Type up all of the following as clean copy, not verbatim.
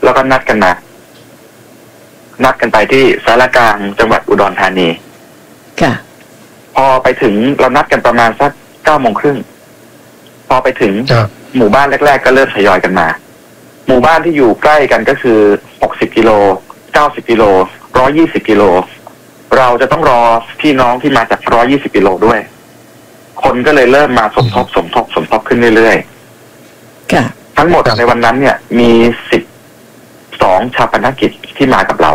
แล้วก็นัดกันไปที่สารกลางจังหวัดอุดรธานีค่ะพอไปถึงเรานัดกันประมาณสัก9:30พอไปถึงหมู่บ้านแรกๆก็เริ่มทยอยกันมาหมู่บ้านที่อยู่ใกล้กันก็คือ60 กิโล90 กิโล120 กิโลเราจะต้องรอพี่น้องที่มาจาก120 กิโลด้วยคนก็เลยเริ่มมาสมทบขึ้นเรื่อยๆค่ะทั้งหมดในวันนั้นเนี่ยมี12ชาปนกิจที่มากับเรา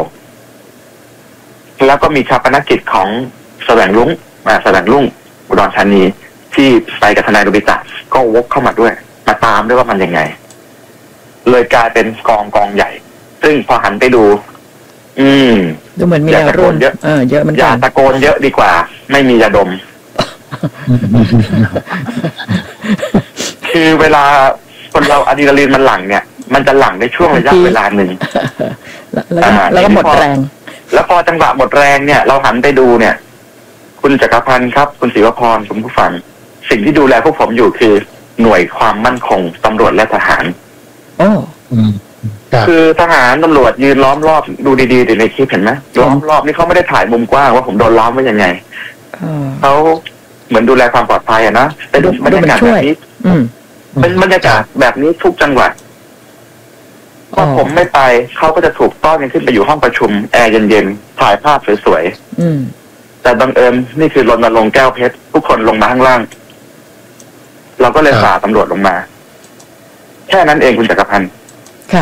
แล้วก็มีชาปนกิจของแสวงรุ่งอุดรธานีที่ไปกับทนายโนบิตะก็วกเข้ามาด้วยมาตามด้วยว่ามันยังไงเลยกลายเป็นกองใหญ่ซึ่งพอหันไปดูดูเหมือนมียารุ่นเยอะเหมือนกันอย่าตะโกนเยอะดีกว่าไม่มียาดม คือเวลาคนเราอะดรีนาลีนมันหลั่งเนี่ยมันจะหลั่งในช่วงระยะเวลาหนึ่งแล้วก็หมดแรงแล้วพอจังหวะหมดแรงเนี่ยเราหันไปดูเนี่ยคุณจักรพันธ์ครับคุณศิวพรคุณผู้ฟังสิ่งที่ดูแลพวกผมอยู่คือหน่วยความมั่นคงตำรวจและทหารคือทหารตำรวจยืนล้อมรอบดูดีๆในคลิปเห็นไหมล้อมรอบนี่เขาไม่ได้ถ่ายมุมกว้างว่าผมโดนล้อมไว้ยังไงเขาเหมือนดูแลความปลอดภัยนะเป็นบรรยากาศแบบนี้เป็นบรรยากาศแบบนี้ทุกจังหวัดพอผมไม่ไปเขาก็จะถูกต้อนกันขึ้นไปอยู่ห้องประชุมแอร์เย็นๆถ่ายภาพสวยๆแต่บังเอิญนี่คือรณรงค์แก้วเพชรทุกคนลงมาข้างล่างเราก็เลยฝ่าตำรวจลงมาแค่นั้นเองคุณจักรพันธ์ค่ะ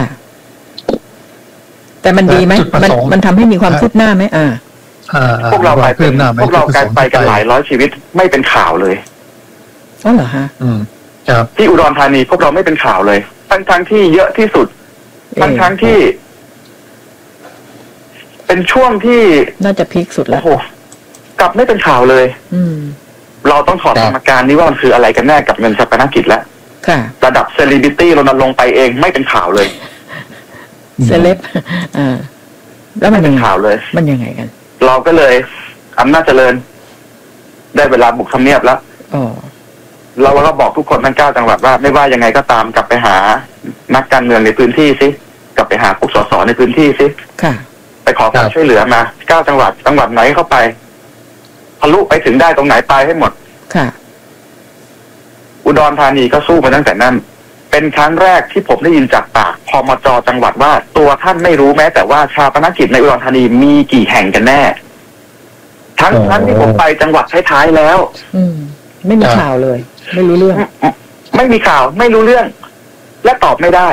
แต่มันดีไหมมันทำให้มีความคืบหน้าไหมพวกเรากลายไปกันหลายร้อยชีวิตไม่เป็นข่าวเลยอ๋อเหรอฮะที่อุดรธานีพวกเราไม่เป็นข่าวเลยทั้งที่เยอะที่สุดทั้งที่เป็นช่วงที่น่าจะพีคสุดแล้วโอ้โหกลับไม่เป็นข่าวเลยเราต้องถอดสมการนี้ว่ามันคืออะไรกันแน่กับเงินชาปนกิจแล้วระดับเซเลบริตี้รณรงค์ไปเองไม่เป็นข่าวเลยเซเลบแล้วมันเป็นข่าวเลยมันยังไงกันเราก็เลยอำนาจเจริญได้เวลาบุกทำเนียบแล้วเราก็บอกทุกคนทั้ง9 จังหวัดว่าไม่ว่ายังไงก็ตามกลับไปหานักการเมืองในพื้นที่สิกลับไปหาผู้สสในพื้นที่สิไปขอความช่วยเหลือมา9 จังหวัดไหนเข้าไปทะลุไปถึงได้ตรงไหนไปให้หมดอุดรธานีก็สู้มาตั้งแต่นั้นเป็นครั้งแรกที่ผมได้ยินจากปากพมจ.จังหวัดว่าตัวท่านไม่รู้แม้แต่ว่าชาปนกิจในอุดรธานีมีกี่แห่งกันแน่ทั้งที่ผมไปจังหวัดท้ายๆแล้วไม่มีข่าวเลยไม่รู้เรื่องไม่มีข่าวไม่รู้เรื่องและตอบไม่ได้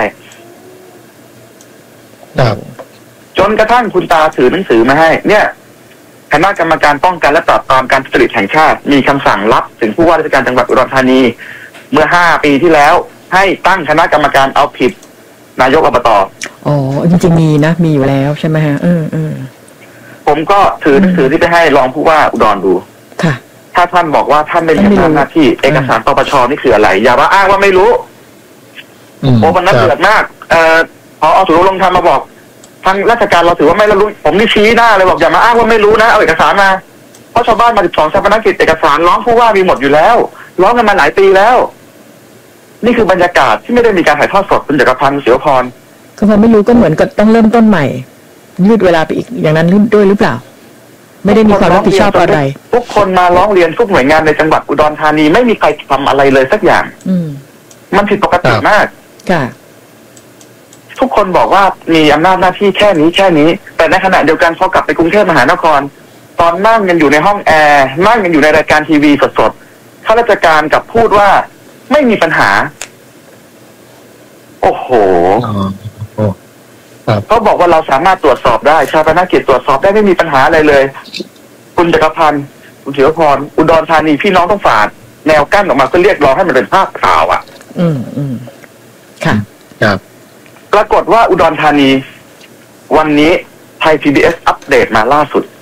จนกระทั่งคุณตาถือหนังสือมาให้เนี่ยคณะกรรมการป้องกันและปราบปรามการทุจริตแห่งชาติมีคำสั่งรับถึงผู้ว่าราชการจังหวัดอุดรธานีเมื่อ5 ปีที่แล้วให้ตั้งคณะกรรมการเอาผิดนายกอบต. จริงๆมีอยู่แล้วใช่ไหมฮะผมก็ถือหนังสือที่ไปให้รองผู้ว่าอุดรดูค่ะถ้าท่านบอกว่าท่านไม่มีหน้าที่เอกสารปปช.นี่คืออะไรอย่ามาอ้างว่าไม่รู้โอ้วันนั้นเดือดมากพอสุรลงธรรมมาบอกทางราชการเราถือว่าไม่รู้ผมนี่ชี้หน้าเลยบอกอย่ามาอ้างว่าไม่รู้นะเอาเอกสารมาเพราะชาวบ้านมา12 ชาปนกิจเอกสารร้องผู้ว่ามีหมดอยู่แล้วร้องกันมาหลายปีแล้วนี่คือบรรยากาศที่ไม่ได้มีการถ่ายทอดสดคุณจักรพันธ์ศิวพรคือพอไม่รู้ก็เหมือนกับต้องเริ่มต้นใหม่ยืดเวลาไปอีกอย่างนั้นด้วยหรือเปล่าไม่ได้มีความรับผิดชอบอะไรทุกคนมาร้องเรียนทุกหน่วยงานในจังหวัดอุดรธานีไม่มีใครทำอะไรเลยสักอย่างมันผิดปกติมากทุกคนบอกว่ามีอำนาจหน้าที่แค่นี้แต่ในขณะเดียวกันพอกลับไปกรุงเทพมหานครตอนนั่งกันอยู่ในห้องแอร์นั่งกันอยู่ในรายการทีวีสดๆข้าราชการกลับพูดว่าไม่มีปัญหาโอ้โหเขาบอกว่าเราสามารถตรวจสอบได้ชาปนกิจตรวจสอบได้ไม่มีปัญหาอะไรเลยคุณจักรพันธ์คุณศิวพรอุดรธานีพี่น้องต้องฝ่าแนวกั้นออกมาเพื่อเรียกร้องให้มันเป็นภาพข่าวค่ะปรากฏว่าอุดรธานีวันนี้ไทย PBS อัปเดตมาล่าสุด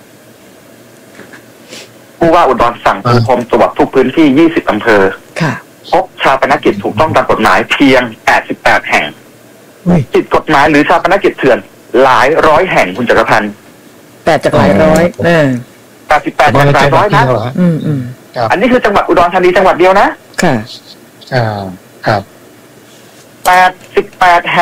ผู้ว่าอุดรสั่งปูพรมตรวจทุกพื้นที่20 อำเภอพบชาปนกิจถูกต้องตามกฎหมายเพียง88 แห่งผิดกฎหมายหรือชาปนกิจเถื่อนหลายร้อยแห่งคุณจักรพันธ์ 8 จากหลายร้อย 88 จากหลายร้อยนะอันนี้คือจังหวัดอุดรธานีจังหวัดเดียวนะค่ะ 88 แห่ง